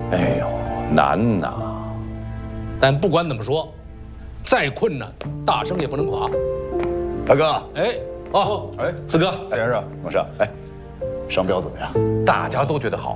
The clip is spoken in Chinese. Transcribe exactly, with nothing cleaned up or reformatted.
哎呦，难呐！ 但不管怎么说，再困难，大圣也不能垮。 大哥， 哎，哦， 哎，四哥，先生， 王上，哎，商标怎么样？ 大家都觉得好。